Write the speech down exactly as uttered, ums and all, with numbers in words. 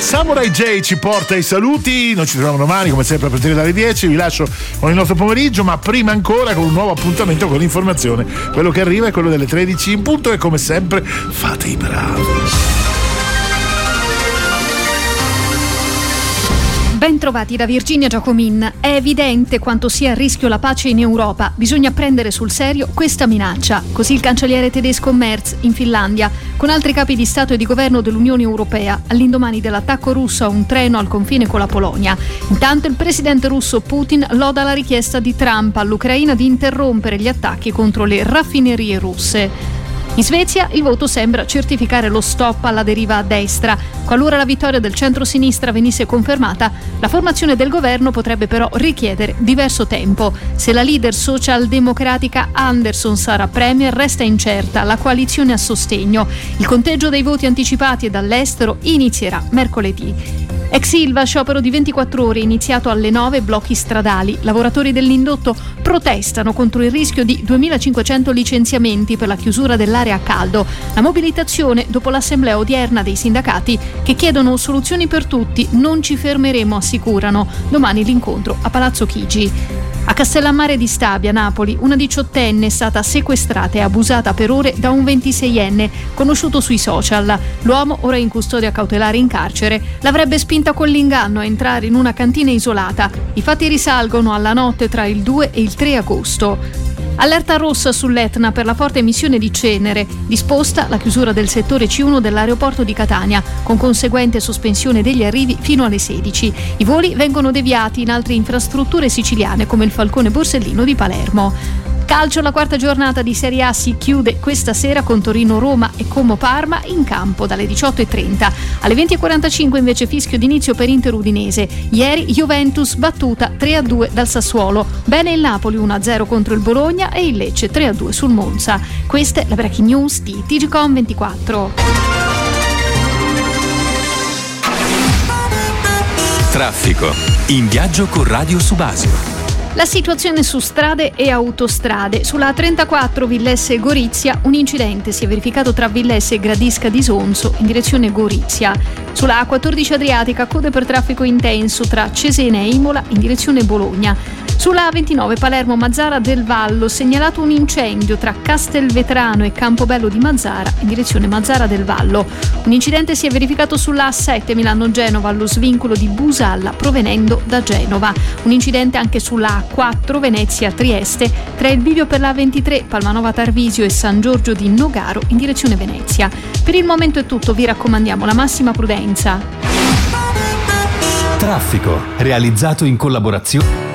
Samurai J ci porta i saluti, noi ci troviamo domani come sempre a partire dalle dieci, vi lascio con il nostro pomeriggio, ma prima ancora con un nuovo appuntamento con l'informazione. Quello che arriva è quello delle tredici in punto e come sempre fate i bravi. Ben trovati da Virginia Giacomin. È evidente quanto sia a rischio la pace in Europa. Bisogna prendere sul serio questa minaccia. Così il cancelliere tedesco Merz in Finlandia, con altri capi di Stato e di governo dell'Unione Europea, all'indomani dell'attacco russo a un treno al confine con la Polonia. Intanto il presidente russo Putin loda la richiesta di Trump all'Ucraina di interrompere gli attacchi contro le raffinerie russe. In Svezia il voto sembra certificare lo stop alla deriva a destra. Qualora la vittoria del centro-sinistra venisse confermata, la formazione del governo potrebbe però richiedere diverso tempo. Se la leader socialdemocratica Andersson sarà premier resta incerta la coalizione a sostegno. Il conteggio dei voti anticipati e dall'estero inizierà mercoledì. Ex Ilva, sciopero di ventiquattro ore iniziato alle nove, blocchi stradali. Lavoratori dell'indotto protestano contro il rischio di duemilacinquecento licenziamenti per la chiusura dell'area a caldo. La mobilitazione dopo l'assemblea odierna dei sindacati che chiedono soluzioni per tutti. Non ci fermeremo, assicurano. Domani l'incontro a Palazzo Chigi. A Castellammare di Stabia, Napoli, una diciottenne è stata sequestrata e abusata per ore da un ventiseienne conosciuto sui social. L'uomo, ora in custodia cautelare in carcere, l'avrebbe spinta con l'inganno a entrare in una cantina isolata. I fatti risalgono alla notte tra il due e il tre agosto. Allerta rossa sull'Etna per la forte emissione di cenere. Disposta la chiusura del settore C uno dell'aeroporto di Catania, con conseguente sospensione degli arrivi fino alle sedici. I voli vengono deviati in altre infrastrutture siciliane come il Falcone Borsellino di Palermo. Calcio, la quarta giornata di Serie A si chiude questa sera con Torino-Roma e Como-Parma in campo dalle diciotto e trenta. Alle venti e quarantacinque invece fischio d'inizio per Inter-Udinese. Ieri Juventus battuta tre a due dal Sassuolo. Bene il Napoli uno a zero contro il Bologna e il Lecce tre a due sul Monza. Queste le breaking news di T G Com ventiquattro. Traffico. In viaggio con Radio Subasio. La situazione su strade e autostrade. Sulla A trentaquattro Villesse-Gorizia un incidente si è verificato tra Villesse e Gradisca di Sonzo in direzione Gorizia. Sulla A quattordici Adriatica code per traffico intenso tra Cesena e Imola in direzione Bologna. Sulla A ventinove Palermo-Mazzara del Vallo segnalato un incendio tra Castelvetrano e Campobello di Mazzara in direzione Mazzara del Vallo. Un incidente si è verificato sulla A sette Milano-Genova allo svincolo di Busalla provenendo da Genova. Un incidente anche sulla A quattro Venezia-Trieste tra il bivio per la A ventitré Palmanova-Tarvisio e San Giorgio di Nogaro in direzione Venezia. Per il momento è tutto, vi raccomandiamo la massima prudenza. Traffico, realizzato in collaborazione